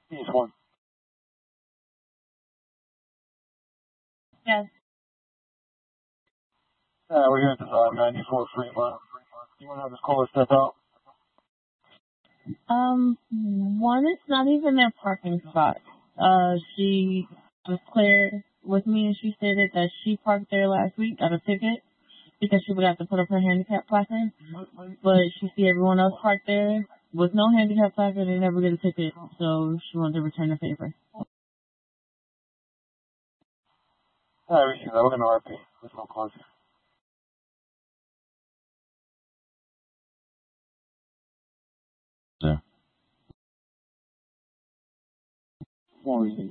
East 1. Yes. We're here at the 94 Fremont. You want to have this caller step out? One is not even their parking spot. She was clear with me and she stated that she parked there last week, got a ticket, because she would have to put up her handicap placard. But she see everyone else parked there with no handicap placard and never get a ticket, so she wanted to return the favor. I received that. We're going to RP. There's no close. Sir. One receipt.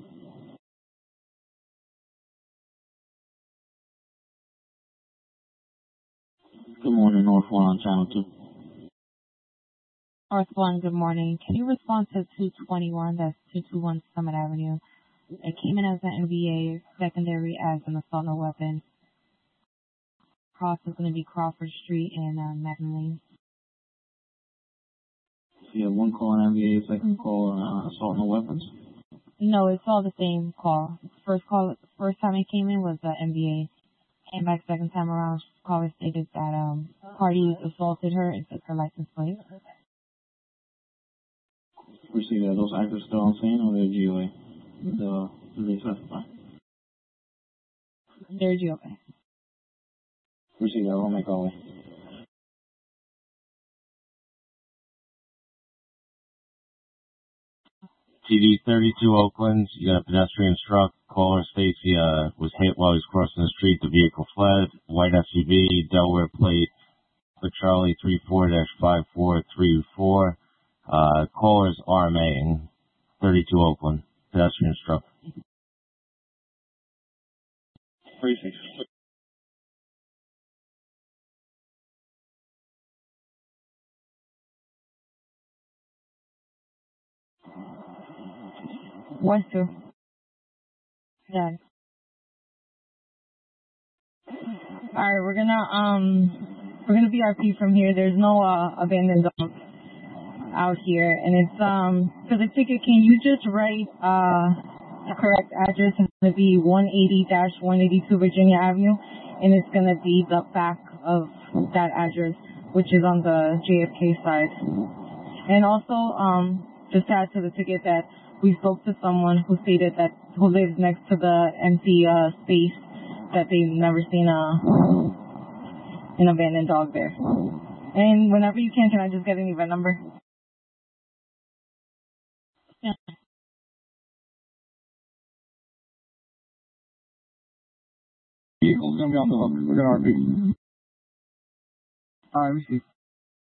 Good morning, North 1 on Channel 2. North 1, good morning. Can you respond to 221, that's 221 Summit Avenue? It came in as an MVA, secondary as an assault no weapon. Cross is going to be Crawford Street and Magdalene. So you have one call on MVA, second call on assault no weapons? No, it's all the same call. First time it came in was MVA. Came back second time around, caller stated that party assaulted her and took her license plate. Receive that. Those actors still on scene or they're GOA? They specify? They're GOA. Receive that. We'll make our way. TD 32 Oakland, you got a pedestrian struck. Caller states he was hit while he was crossing the street. The vehicle fled. White SUV, Delaware plate for Charlie 34-5434. Caller's RMA, 32 Oakland, pedestrian struck. 36. West 2. Yeah. Alright, we're gonna BRP from here. There's no abandoned dogs out here, and it's for the ticket. Can you just write the correct address? It's gonna be 180-182 Virginia Avenue, and it's gonna be the back of that address, which is on the JFK side. And also, just to add to the ticket that we spoke to someone who stated that who lives next to the empty space, that they've never seen an abandoned dog there. And whenever you can I just get an event number? Yeah. Vehicle's going to be on the hook. We're going to RP. Alright, receive.